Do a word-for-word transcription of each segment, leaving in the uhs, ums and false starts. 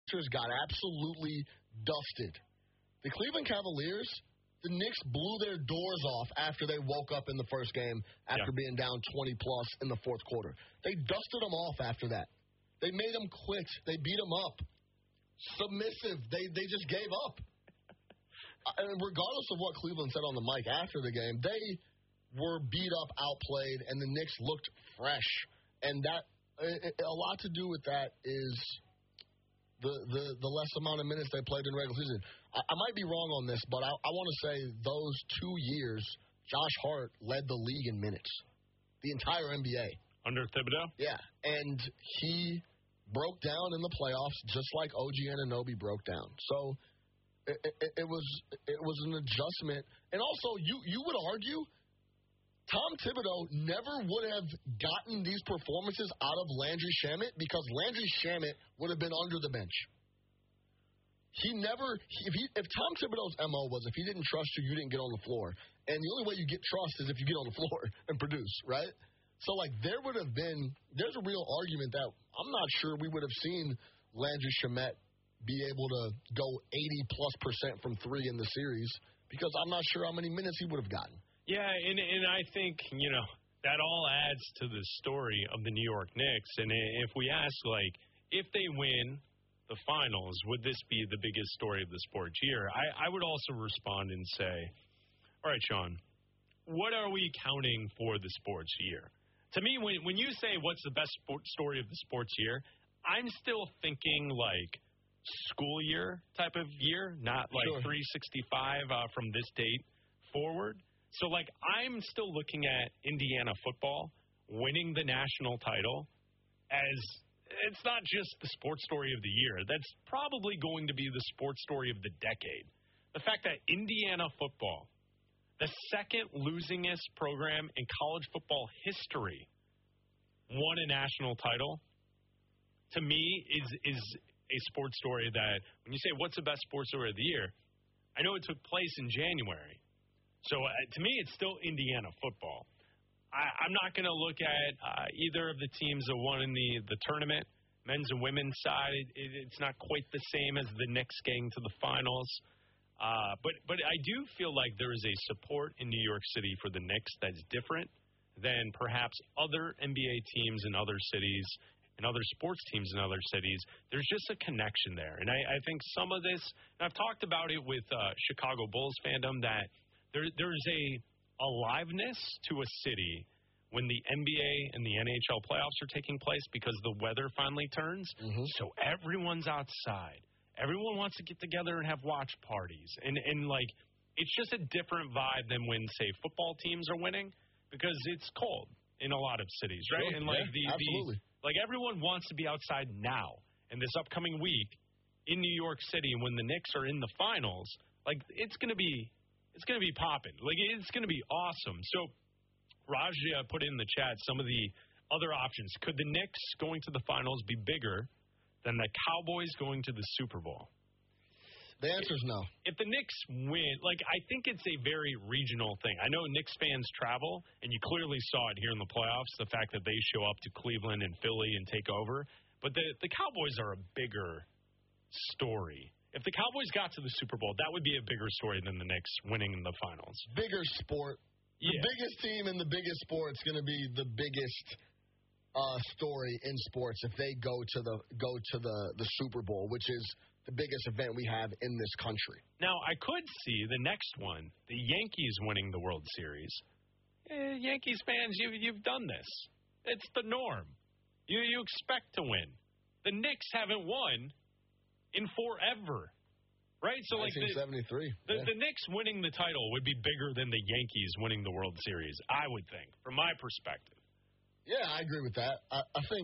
Sixers got absolutely dusted. The Cleveland Cavaliers, the Knicks blew their doors off after they woke up in the first game after yeah. being down twenty plus in the fourth quarter. They dusted them off after that. They made them quit. They beat them up. Submissive. They they just gave up. And regardless of what Cleveland said on the mic after the game, they were beat up, outplayed, and the Knicks looked fresh. And that a lot to do with that is the the, the less amount of minutes they played in regular season. I, I might be wrong on this, but I, I want to say those two years, Josh Hart led the league in minutes, the entire N B A. Under Thibodeau? Yeah, and he broke down in the playoffs just like O G Anunoby broke down. So it, it, it was it was an adjustment. And also, you, you would argue Tom Thibodeau never would have gotten these performances out of Landry Shamet because Landry Shamet would have been under the bench. He never if he if Tom Thibodeau's M O was if he didn't trust you, you didn't get on the floor. And the only way you get trust is if you get on the floor and produce, right? So, like, there would have been – there's a real argument that I'm not sure we would have seen Landry Shamet be able to go eighty-plus percent from three in the series because I'm not sure how many minutes he would have gotten. Yeah, and, and I think, you know, that all adds to the story of the New York Knicks. And if we ask, like, if they win the finals, would this be the biggest story of the sports year? I, I would also respond and say, all right, Sean, what are we counting for the sports year? To me, when when you say what's the best sport story of the sports year, I'm still thinking like school year type of year, not like sure. three sixty-five uh, from this date forward. So, like, I'm still looking at Indiana football winning the national title as it's not just the sports story of the year. That's probably going to be the sports story of the decade. The fact that Indiana football, the second losingest program in college football history, won a national title, to me is is a sports story that when you say what's the best sports story of the year, I know it took place in January. So uh, to me, it's still Indiana football. I, I'm not going to look at uh, either of the teams that won in the, the tournament, men's and women's side. It, it, it's not quite the same as the Knicks getting to the finals. Uh, but but I do feel like there is a support in New York City for the Knicks that's different than perhaps other N B A teams in other cities and other sports teams in other cities. There's just a connection there. And I, I think some of this, and I've talked about it with uh, Chicago Bulls fandom, that there there's a aliveness to a city when the N B A and the N H L playoffs are taking place because the weather finally turns. Mm-hmm. So everyone's outside. Everyone wants to get together and have watch parties. And, and, like, it's just a different vibe than when, say, football teams are winning because it's cold in a lot of cities, right? Sure. And, like, yeah, the, absolutely. the like, everyone wants to be outside now. And this upcoming week in New York City when the Knicks are in the finals, like, it's going to be it's going to be popping. Like, it's going to be awesome. So, Raja put in the chat some of the other options. Could the Knicks going to the finals be bigger than the Cowboys going to the Super Bowl? The answer is no. If the Knicks win, like, I think it's a very regional thing. I know Knicks fans travel, and you clearly saw it here in the playoffs, the fact that they show up to Cleveland and Philly and take over. But the, the Cowboys are a bigger story. If the Cowboys got to the Super Bowl, that would be a bigger story than the Knicks winning in the finals. Bigger sport. The Yeah. biggest team in the biggest sport is going to be the biggest Uh, story in sports if they go to the go to the, the Super Bowl, which is the biggest event we have in this country. Now, I could see the next one, the Yankees winning the World Series. Eh, Yankees fans, you, you've done this. It's the norm. You, you expect to win. The Knicks haven't won in forever, right? So, like nineteen seventy-three. The, yeah. the Knicks winning the title would be bigger than the Yankees winning the World Series, I would think, from my perspective. Yeah, I agree with that. I, I think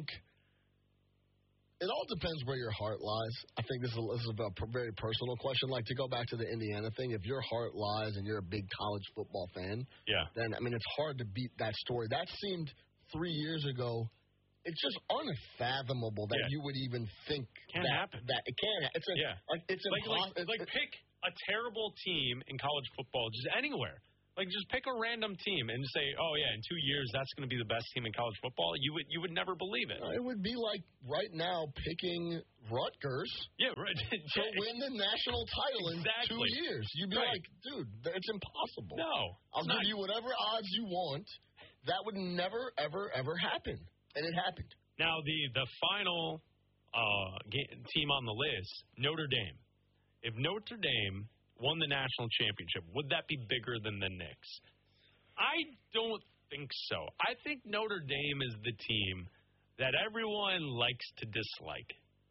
it all depends where your heart lies. I think this is, a, this is a very personal question. Like, to go back to the Indiana thing, if your heart lies and you're a big college football fan, yeah, then, I mean, it's hard to beat that story. That seemed three years ago, it's just unfathomable that yeah. you would even think can't that, happen. that it can happen. It's a, yeah. like, it's like, impossible. like, like pick a terrible team in college football, just anywhere. Like, just pick a random team and say, oh, yeah, in two years, that's going to be the best team in college football. You would you would never believe it. It would be like right now picking Rutgers yeah, right. to win the national title exactly. in two years. You'd be right. like, dude, it's impossible. No. I'll not. give you whatever odds you want. That would never, ever, ever happen. And it happened. Now, the, the final uh, game, team on the list, Notre Dame. If Notre Dame won the national championship, would that be bigger than the Knicks? I don't think so. I think Notre Dame is the team that everyone likes to dislike.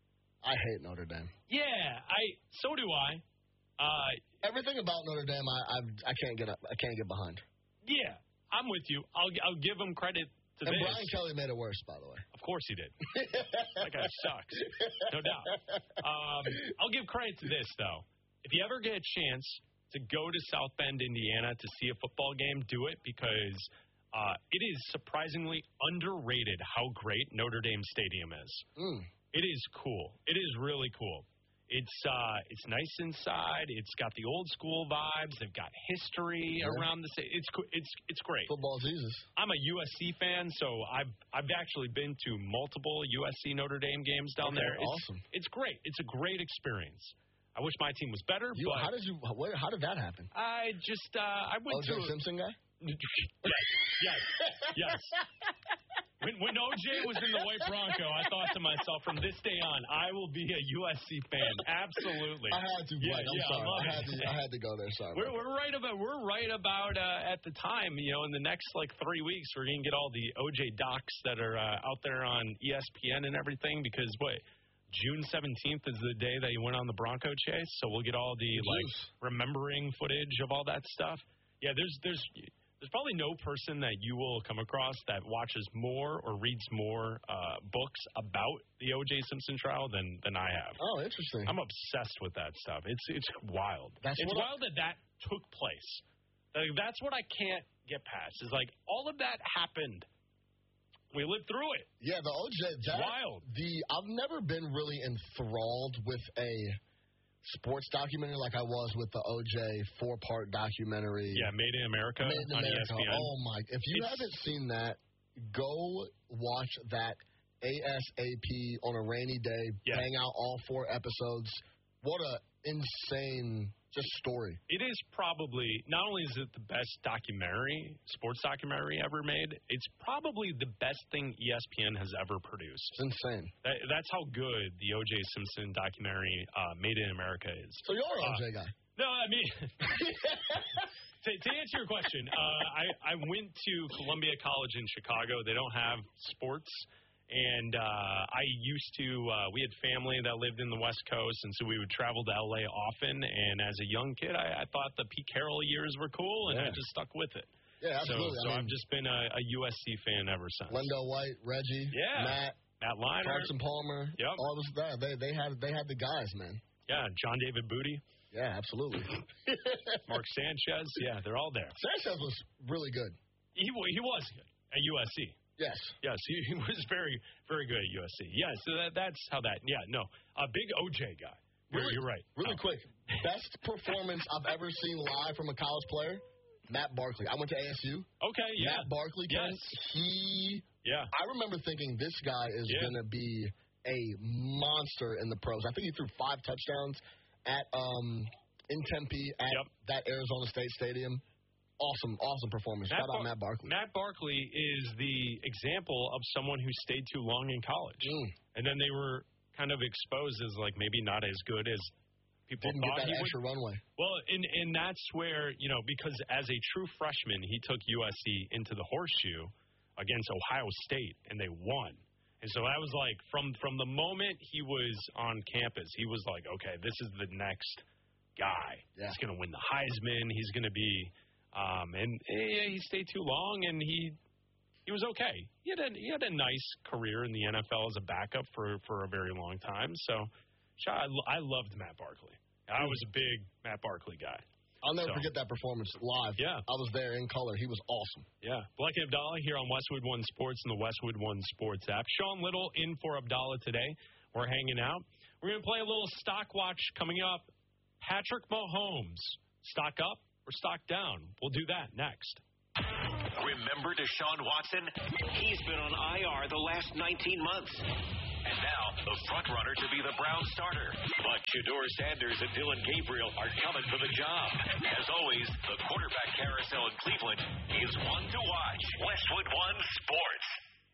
I hate Notre Dame. Yeah, I. So do I. Uh, Everything about Notre Dame, I I, I can't get up. I can't get behind. Yeah, I'm with you. I'll I'll give them credit to and this. Brian Kelly made it worse, by the way. Of course he did. That guy sucks, no doubt. Um, I'll give credit to this though. If you ever get a chance to go to South Bend, Indiana to see a football game, do it because uh, it is surprisingly underrated how great Notre Dame Stadium is. Mm. It is cool. It is really cool. It's uh, it's nice inside. It's got the old school vibes. They've got history yeah. around the city. It's it's it's great. Football Jesus. I'm a U S C fan, so I've I've actually been to multiple U S C Notre Dame games down okay, there. It's, awesome. It's great. It's a great experience. I wish my team was better. You, but how did you? What, how did that happen? I just uh, I went O J to a, Simpson guy. yes, yes, yes. When, when O J was in the white Bronco, I thought to myself, from this day on, I will be a U S C fan. Absolutely. I had to, Blake. Yeah, I'm yeah, sorry. I, love I had it. to. I had to go there. Sorry. We're, we're right about. We're right about uh, at the time. You know, in the next like three weeks, we're gonna get all the O J docs that are uh, out there on E S P N and everything. Because what? June seventeenth is the day that he went on the Bronco chase, so we'll get all the Jeez. like remembering footage of all that stuff. Yeah, there's there's there's probably no person that you will come across that watches more or reads more uh, books about the O J Simpson trial than than I have. Oh, interesting. I'm obsessed with that stuff. It's it's wild. That's it's what wild I, that that took place. Like, that's what I can't get past. Is like all of that happened. We lived through it. Yeah, the O J. That, wild. The I've never been really enthralled with a sports documentary like I was with the O J four-part documentary. Yeah, Made in America Made in on America. E S P N. Oh my! If you It's, haven't seen that, go watch that ASAP on a rainy day. Yeah. Bang out all four episodes. What a insane just story. It is probably, not only is it the best documentary, sports documentary ever made, it's probably the best thing E S P N has ever produced. It's insane. That, that's how good the O J Simpson documentary, uh, Made in America, is. So you're an O J uh, guy. No, I mean, to, to answer your question, uh, I, I went to Columbia College in Chicago. They don't have sports. And uh, I used to, uh, we had family that lived in the West Coast, and so we would travel to L A often. And as a young kid, I, I thought the Pete Carroll years were cool, and yeah. I just stuck with it. Yeah, absolutely. So, so I mean, I've just been a, a U S C fan ever since. Wendell White, Reggie, yeah. Matt, Matt Leinart, Carson Palmer, yep. all this that they they had they had the guys, man. Yeah, John David Booty. Yeah, absolutely. Mark Sanchez. Yeah, they're all there. Sanchez was really good. He he was good at U S C. Yes. Yes, he, he was very, very good at U S C. Yes, so that, that's how that, yeah, no, a big O J guy. You're, Really, you're right. Really Oh. quick, best performance I've ever seen live from a college player, Matt Barkley. I went to A S U. Okay, yeah. Matt Barkley, Yes. he, Yeah. I remember thinking this guy is Yeah. going to be a monster in the pros. I think he threw five touchdowns at um in Tempe at Yep. that Arizona State Stadium. Awesome, awesome performance. Matt Shout out Bar- Matt Barkley. Matt Barkley is the example of someone who stayed too long in college. Mm. And then they were kind of exposed as, like, maybe not as good as people Didn't thought get that he extra would. runway. Well, and, and that's where, you know, because as a true freshman, he took U S C into the horseshoe against Ohio State, and they won. And so that was like, from, from the moment he was on campus, he was like, okay, this is the next guy. Yeah. He's going to win the Heisman. He's going to be, um, and eh, he stayed too long, and he he was okay. He had a he had a nice career in the N F L as a backup for, for a very long time. So, I, I loved Matt Barkley. I was a big Matt Barkley guy. I'll never So. forget that performance live. Yeah. I was there in color. He was awesome. Yeah. Black and Abdallah here on Westwood One Sports and the Westwood One Sports app. Sean Little in for Abdallah today. We're hanging out. We're going to play a little stock watch coming up. Patrick Mahomes, stock up, we're stocked down. We'll do that next. Remember Deshaun Watson? He's been on I R the last nineteen months. And now, the front runner to be the Browns starter. But Shedeur Sanders and Dylan Gabriel are coming for the job. As always, the quarterback carousel in Cleveland is one to watch. Westwood One Sports.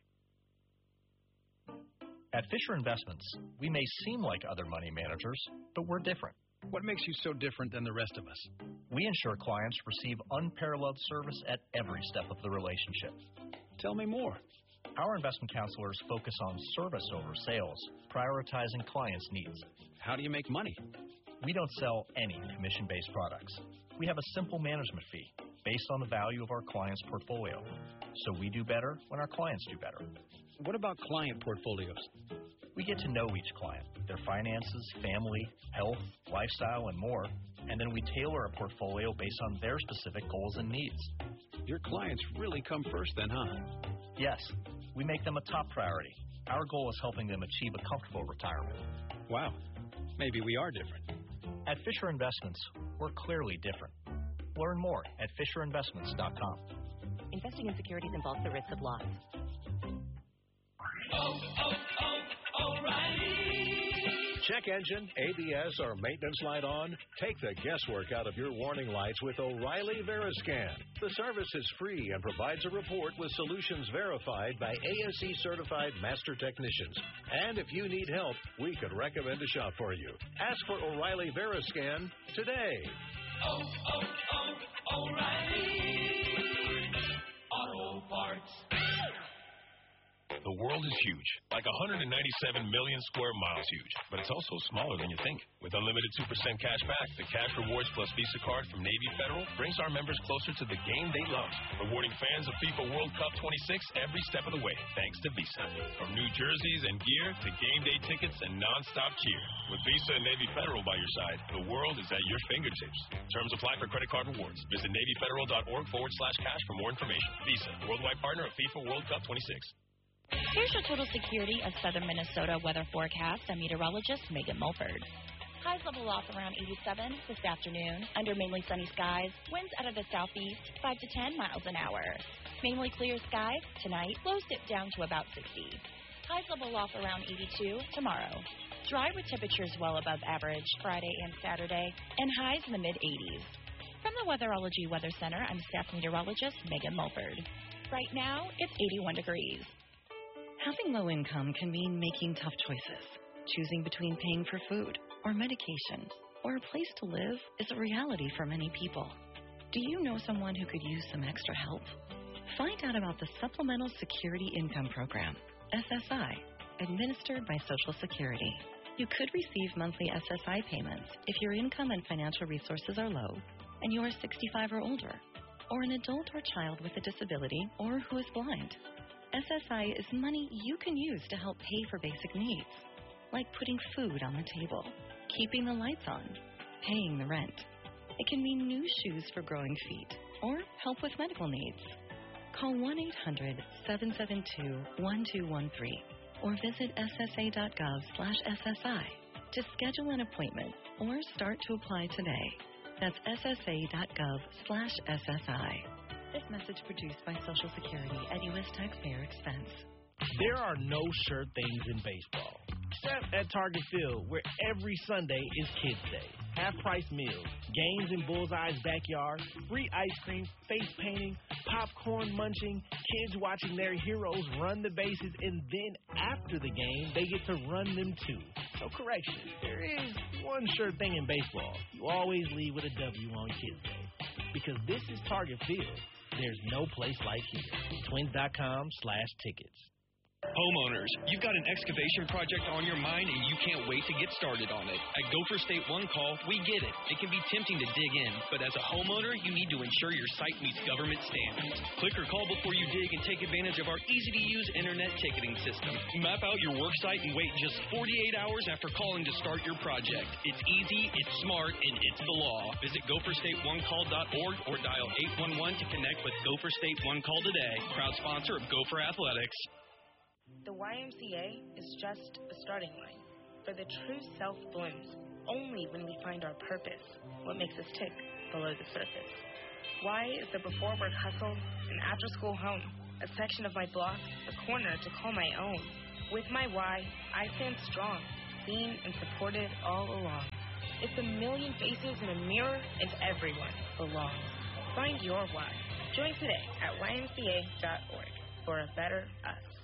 At Fisher Investments, we may seem like other money managers, but we're different. What makes you so different than the rest of us? We ensure clients receive unparalleled service at every step of the relationship. Tell me more. Our investment counselors focus on service over sales, prioritizing clients' needs. How do you make money? We don't sell any commission-based products. We have a simple management fee based on the value of our client's portfolio. So we do better when our clients do better. What about client portfolios? We get to know each client, their finances, family, health, lifestyle, and more, and then we tailor a portfolio based on their specific goals and needs. Your clients really come first then, huh? Yes, we make them a top priority. Our goal is helping them achieve a comfortable retirement. Wow, maybe we are different. At Fisher Investments, we're clearly different. Learn more at fisher investments dot com. Investing in securities involves the risk of loss. Oh, oh, oh, O'Reilly. Check engine, A B S, or maintenance light on? Take the guesswork out of your warning lights with O'Reilly Veriscan. The service is free and provides a report with solutions verified by A S E-certified master technicians. And if you need help, we could recommend a shop for you. Ask for O'Reilly Veriscan today. Oh, oh, oh, O'Reilly Auto Parts. The world is huge, like one hundred ninety-seven million square miles huge, but it's also smaller than you think. With unlimited two percent cash back, the Cash Rewards Plus Visa card from Navy Federal brings our members closer to the game they love, rewarding fans of FIFA World Cup twenty-six every step of the way, thanks to Visa. From new jerseys and gear to game day tickets and nonstop cheer. With Visa and Navy Federal by your side, the world is at your fingertips. Terms apply for credit card rewards. Visit NavyFederal.org forward slash cash for more information. Visa, worldwide partner of FIFA World Cup twenty-six. Here's your Total Security of Southern Minnesota weather forecast. I'm meteorologist Megan Mulford. Highs level off around eighty-seven this afternoon under mainly sunny skies. Winds out of the southeast, five to ten miles an hour. Mainly clear skies tonight. Lows dip down to about sixty. Highs level off around eighty-two tomorrow. Dry with temperatures well above average Friday and Saturday, and highs in the mid-eighties. From the Weatherology Weather Center, I'm staff meteorologist Megan Mulford. Right now, it's eighty-one degrees. Having low income can mean making tough choices. Choosing between paying for food or medication or a place to live is a reality for many people. Do you know someone who could use some extra help? Find out about the Supplemental Security Income Program, S S I, administered by Social Security. You could receive monthly S S I payments if your income and financial resources are low and you are sixty-five or older, or an adult or child with a disability or who is blind. S S I is money you can use to help pay for basic needs, like putting food on the table, keeping the lights on, paying the rent. It can mean new shoes for growing feet or help with medical needs. Call one eight hundred seven seven two one two one three or visit S S A dot gov slash S S I to schedule an appointment or start to apply today. That's S S A dot gov slash S S I. This message produced by Social Security at U S taxpayer expense. There are no sure things in baseball, except at Target Field, where every Sunday is Kids Day. Half-price meals, games in Bullseye's backyard, free ice cream, face painting, popcorn munching, kids watching their heroes run the bases, and then after the game, they get to run them too. So correction, there is one sure thing in baseball. You always leave with a W on Kids Day. Because this is Target Field. There's no place like here. Twins.com slash tickets. Homeowners, you've got an excavation project on your mind and you can't wait to get started on it. At Gopher State One Call, we get it. It can be tempting to dig in, but as a homeowner, you need to ensure your site meets government standards. Click or call before you dig and take advantage of our easy-to-use internet ticketing system. Map out your work site and wait just forty-eight hours after calling to start your project. It's easy, it's smart, and it's the law. Visit gopher state one call dot org or dial eight one one to connect with Gopher State One Call today. Proud sponsor of Gopher Athletics. The Y M C A is just a starting line. For the true self blooms only when we find our purpose, what makes us tick below the surface. Why is the before work hustle an after school home, a section of my block, a corner to call my own? With my why, I stand strong, seen and supported all along. It's a million faces in a mirror and everyone belongs. Find your why. Join today at Y M C A dot org for a better us.